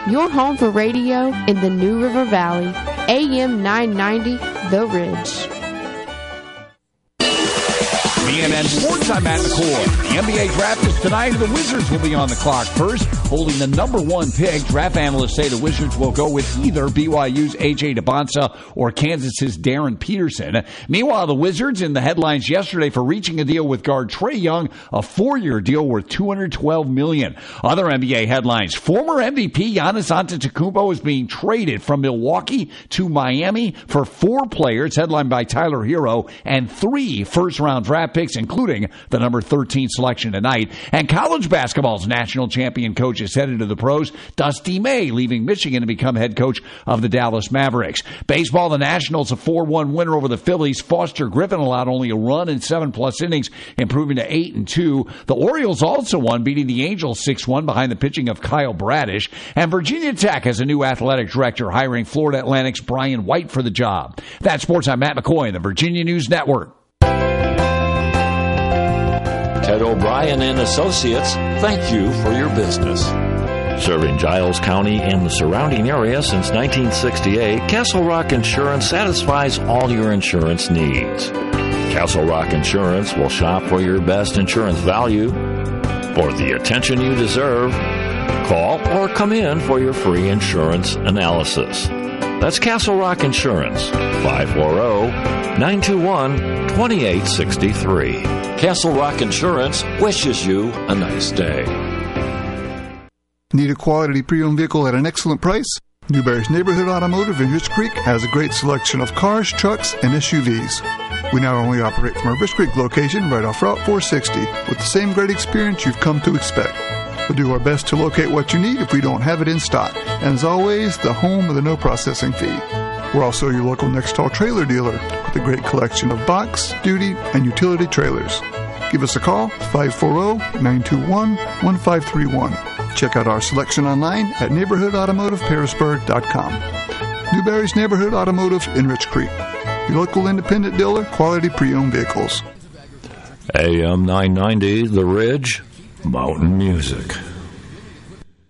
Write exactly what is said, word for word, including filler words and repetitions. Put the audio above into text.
your home for radio in the New River Valley. A M nine ninety, The Ridge. B N N Sports, I'm Matt McCoy. The N B A draft is tonight. The Wizards will be on the clock first, holding the number one pick. Draft analysts say the Wizards will go with either B Y U's A J DeBonsa or Kansas's Darren Peterson. Meanwhile, the Wizards in the headlines yesterday for reaching a deal with guard Trae Young, a four-year deal worth two hundred twelve million dollars. Other N B A headlines: former M V P Giannis Antetokounmpo is being traded from Milwaukee to Miami for four players, headlined by Tyler Hero, and three first-round draft picks, including the number thirteen selection tonight. And college basketball's national champion coach is headed to the pros. Dusty May leaving Michigan to become head coach of the Dallas Mavericks. Baseball, the Nationals a four one winner over the Phillies. Foster Griffin allowed only a run in seven-plus innings, improving to eight and two. The Orioles also won, beating the Angels six one behind the pitching of Kyle Bradish. And Virginia Tech has a new athletic director, hiring Florida Atlantic's Brian White for the job. That's Sports. I'm Matt McCoy in the Virginia News Network. Ted O'Brien and Associates, thank you for your business. Serving Giles County and the surrounding area since nineteen sixty-eight, Castle Rock Insurance satisfies all your insurance needs. Castle Rock Insurance will shop for your best insurance value for the attention you deserve. Call or come in for your free insurance analysis. That's Castle Rock Insurance, five four zero, nine two one, two eight six three. Castle Rock Insurance wishes you a nice day. Need a quality pre-owned vehicle at an excellent price? Newberry's Neighborhood Automotive in Rich Creek has a great selection of cars, trucks, and S U Vs. We not only operate from our Rich Creek location right off Route four sixty with the same great experience you've come to expect. We'll do our best to locate what you need if we don't have it in stock. And as always, the home of the no processing fee. We're also your local Nextall trailer dealer with a great collection of box, duty, and utility trailers. Give us a call, five four zero, nine two one, one five three one. Check out our selection online at neighborhood automotive parisburg dot com. Newberry's Neighborhood Automotive in Rich Creek. Your local independent dealer, quality pre-owned vehicles. A M nine ninety, The Ridge, Mountain Music.